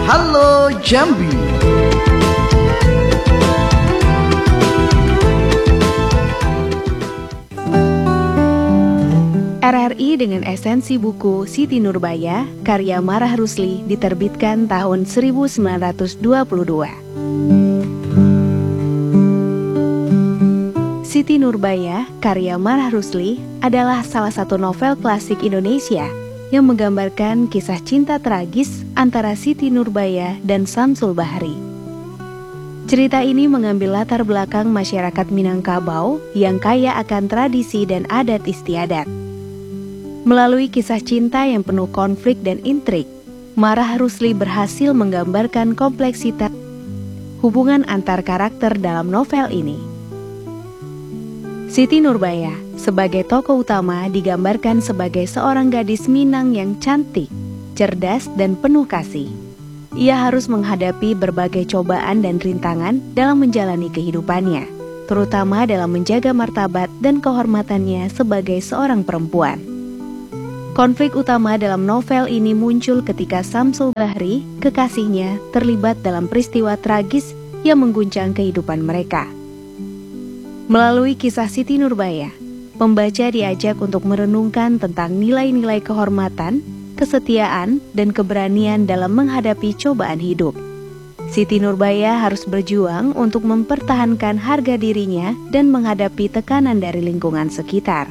Halo Jambi. RRI dengan esensi buku Siti Nurbaya, karya Marah Rusli, diterbitkan tahun 1922. Siti Nurbaya, karya Marah Rusli, adalah salah satu novel klasik Indonesia yang menggambarkan kisah cinta tragis antara Siti Nurbaya dan Samsul Bahri. Cerita ini mengambil latar belakang masyarakat Minangkabau yang kaya akan tradisi dan adat istiadat. Melalui kisah cinta yang penuh konflik dan intrik, Marah Rusli berhasil menggambarkan kompleksitas hubungan antar karakter dalam novel ini. Siti Nurbaya sebagai tokoh utama digambarkan sebagai seorang gadis Minang yang cantik, cerdas, dan penuh kasih. Ia harus menghadapi berbagai cobaan dan rintangan dalam menjalani kehidupannya, terutama dalam menjaga martabat dan kehormatannya sebagai seorang perempuan. Konflik utama dalam novel ini muncul ketika Samsul Bahri, kekasihnya, terlibat dalam peristiwa tragis yang mengguncang kehidupan mereka. Melalui kisah Siti Nurbaya, pembaca diajak untuk merenungkan tentang nilai-nilai kehormatan, kesetiaan, dan keberanian dalam menghadapi cobaan hidup. Siti Nurbaya harus berjuang untuk mempertahankan harga dirinya dan menghadapi tekanan dari lingkungan sekitar.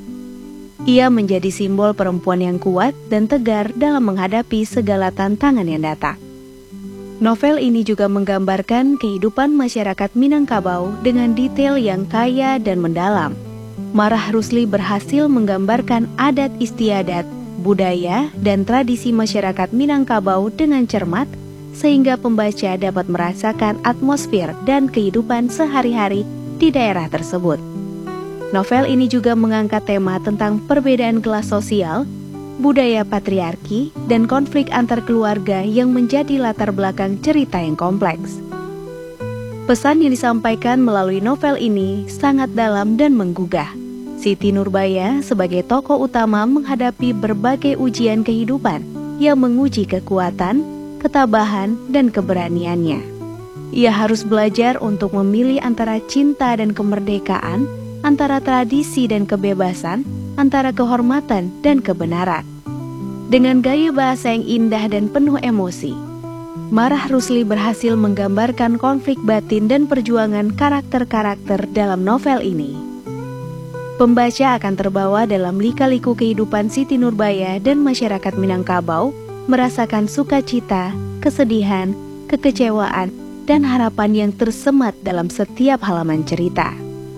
Ia menjadi simbol perempuan yang kuat dan tegar dalam menghadapi segala tantangan yang datang. Novel ini juga menggambarkan kehidupan masyarakat Minangkabau dengan detail yang kaya dan mendalam. Marah Rusli berhasil menggambarkan adat istiadat, budaya, dan tradisi masyarakat Minangkabau dengan cermat, sehingga pembaca dapat merasakan atmosfer dan kehidupan sehari-hari di daerah tersebut. Novel ini juga mengangkat tema tentang perbedaan kelas sosial, budaya patriarki, dan konflik antar keluarga yang menjadi latar belakang cerita yang kompleks. Pesan yang disampaikan melalui novel ini sangat dalam dan menggugah. Siti Nurbaya sebagai tokoh utama menghadapi berbagai ujian kehidupan yang menguji kekuatan, ketabahan, dan keberaniannya. Ia harus belajar untuk memilih antara cinta dan kemerdekaan, antara tradisi dan kebebasan, antara kehormatan dan kebenaran. Dengan gaya bahasa yang indah dan penuh emosi, Marah Rusli berhasil menggambarkan konflik batin dan perjuangan karakter-karakter dalam novel ini. Pembaca akan terbawa dalam lika-liku kehidupan Siti Nurbaya dan masyarakat Minangkabau, merasakan sukacita, kesedihan, kekecewaan, dan harapan yang tersemat dalam setiap halaman cerita.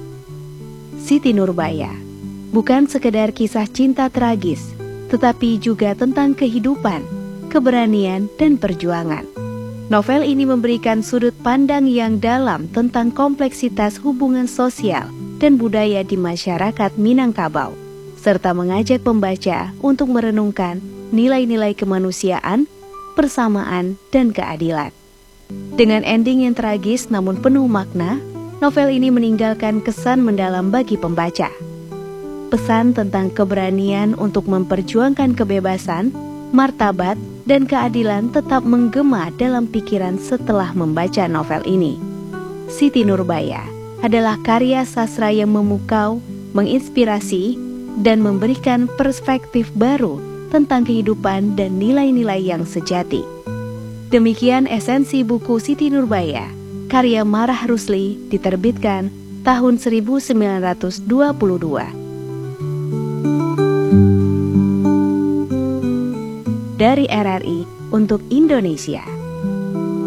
Siti Nurbaya bukan sekedar kisah cinta tragis, tetapi juga tentang kehidupan, keberanian, dan perjuangan. Novel ini memberikan sudut pandang yang dalam tentang kompleksitas hubungan sosial dan budaya di masyarakat Minangkabau, serta mengajak pembaca untuk merenungkan nilai-nilai kemanusiaan, persamaan, dan keadilan. Dengan ending yang tragis namun penuh makna, novel ini meninggalkan kesan mendalam bagi pembaca. Pesan tentang keberanian untuk memperjuangkan kebebasan, martabat, dan keadilan tetap menggema dalam pikiran setelah membaca novel ini. Siti Nurbaya adalah karya sastra yang memukau, menginspirasi, dan memberikan perspektif baru tentang kehidupan dan nilai-nilai yang sejati. Demikian esensi buku Siti Nurbaya, karya Marah Rusli, diterbitkan tahun 1922. Dari RRI untuk Indonesia.